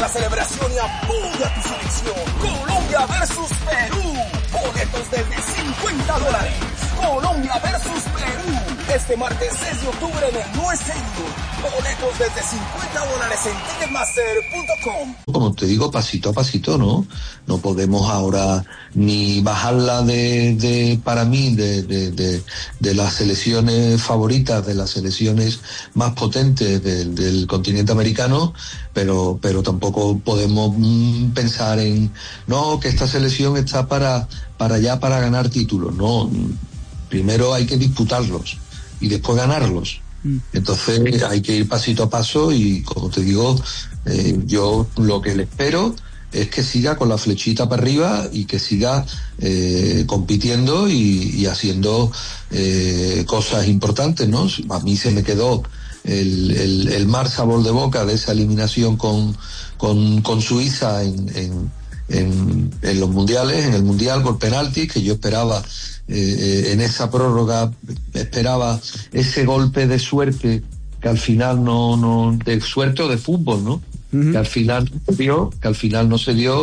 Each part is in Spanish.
la celebración y apoya a tu selección. Colombia versus Perú. Boletos desde $50. Colombia versus Perú. Este martes 6 de octubre en el No Stadium. Boletos desde $50 en ticketmaster.com. Como te digo, pasito a pasito, ¿no? No podemos ahora ni bajarla para mí, de las selecciones favoritas, de las selecciones más potentes del continente americano, pero tampoco podemos pensar en, no, que esta selección está para ganar títulos. No, primero hay que disputarlos y después ganarlos. Entonces hay que ir pasito a paso y, como te digo, yo lo que le espero es que siga con la flechita para arriba y que siga compitiendo y haciendo cosas importantes, ¿no? A mí se me quedó el mal sabor de boca de esa eliminación con Suiza en los mundiales, en el mundial por penalti, que yo esperaba en esa prórroga, esperaba ese golpe de suerte que al final no de suerte o de fútbol, ¿no? Uh-huh. Que al final no se dio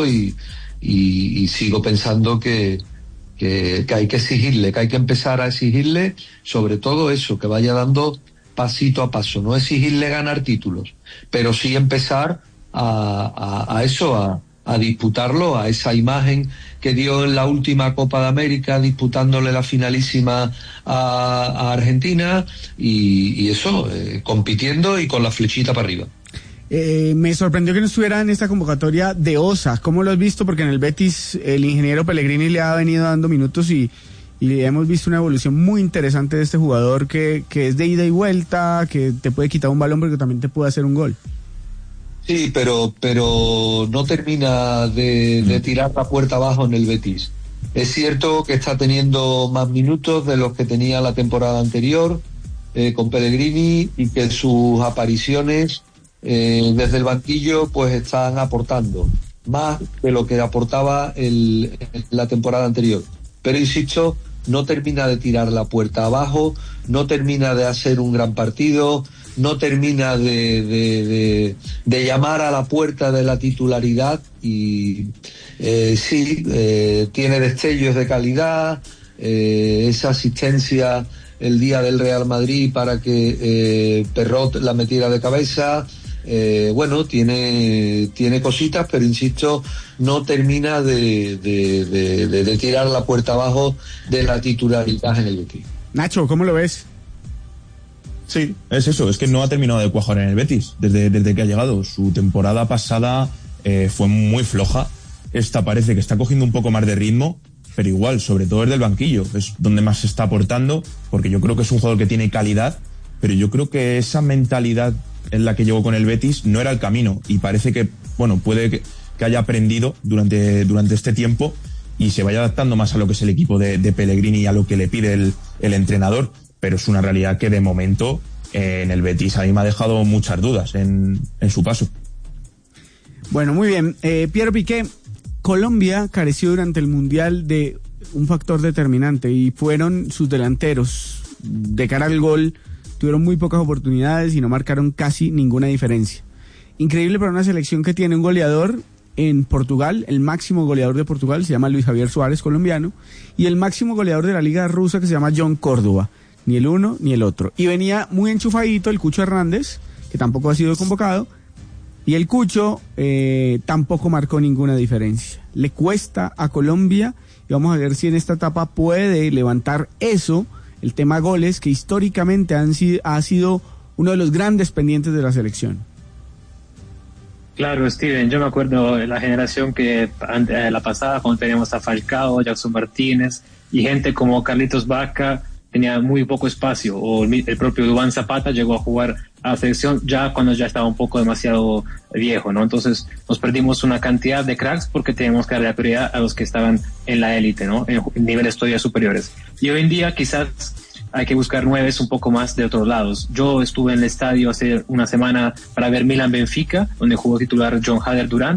y sigo pensando que hay que exigirle, que hay que empezar a exigirle sobre todo eso, que vaya dando pasito a paso, no exigirle ganar títulos, pero sí empezar a disputarlo, a esa imagen que dio en la última Copa de América, disputándole la finalísima a Argentina y eso, compitiendo y con la flechita para arriba. Me sorprendió que no estuviera en esta convocatoria de Osa. ¿Cómo lo has visto? Porque en el Betis el ingeniero Pellegrini le ha venido dando minutos y hemos visto una evolución muy interesante de este jugador que es de ida y vuelta, que te puede quitar un balón pero que también te puede hacer un gol. Sí, pero no termina de tirar la puerta abajo en el Betis. Es cierto que está teniendo más minutos de los que tenía la temporada anterior con Pellegrini y que sus apariciones desde el banquillo pues están aportando más de lo que aportaba en la temporada anterior. Pero insisto, no termina de tirar la puerta abajo, no termina de hacer un gran partido, no termina de llamar a la puerta de la titularidad y tiene destellos de calidad, esa asistencia el día del Real Madrid para que Perrot la metiera de cabeza, tiene cositas, pero insisto, no termina de tirar la puerta abajo de la titularidad en el Betis. Nacho, ¿cómo lo ves? Sí, es eso, es que no ha terminado de cuajar en el Betis desde que ha llegado. Su temporada pasada fue muy floja. Esta parece que está cogiendo un poco más de ritmo, pero igual, sobre todo desde el banquillo, es donde más se está aportando, porque yo creo que es un jugador que tiene calidad, pero yo creo que esa mentalidad en la que llegó con el Betis no era el camino, y parece que, puede que haya aprendido durante este tiempo y se vaya adaptando más a lo que es el equipo de Pellegrini y a lo que le pide el entrenador. Pero es una realidad que de momento en el Betis a mí me ha dejado muchas dudas en su paso. Bueno, muy bien. Piero Piqué, Colombia careció durante el Mundial de un factor determinante y fueron sus delanteros. De cara al gol, tuvieron muy pocas oportunidades y no marcaron casi ninguna diferencia. Increíble para una selección que tiene un goleador en Portugal, el máximo goleador de Portugal se llama Luis Javier Suárez, colombiano, y el máximo goleador de la Liga Rusa que se llama John Córdoba. Ni el uno ni el otro. Y venía muy enchufadito el Cucho Hernández, que tampoco ha sido convocado, y el Cucho tampoco marcó ninguna diferencia. Le cuesta a Colombia, y vamos a ver si en esta etapa puede levantar eso, el tema goles, que históricamente ha sido uno de los grandes pendientes de la selección. Claro, Steven, yo me acuerdo de la generación que la pasada, cuando teníamos a Falcao, Jackson Martínez, y gente como Carlitos Vaca, tenía muy poco espacio, o el propio Duván Zapata llegó a jugar a la selección ya cuando ya estaba un poco demasiado viejo, ¿no? Entonces nos perdimos una cantidad de cracks porque teníamos que darle la prioridad a los que estaban en la élite, ¿no? En niveles todavía superiores. Y hoy en día quizás hay que buscar nueves un poco más de otros lados. Yo estuve en el estadio hace una semana para ver Milan Benfica, donde jugó titular John Hader Durán,